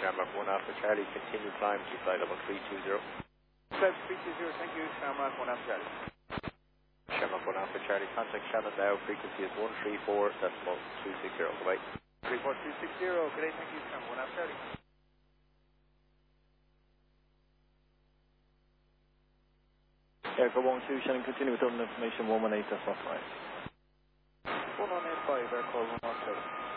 Shamrock 1 Alpha Charlie, continue climb to flight level 320. Flight 320, thank you, Shamrock 1 Alpha Charlie. Shamrock 1 Alpha Charlie, contact Shannon now, frequency is 134.260, goodbye. 34260, good day, thank you, Shamrock 1 Alpha Charlie. Airco 12, Shannon, continue with all information, 118, that's not right. 1185, Airco 117.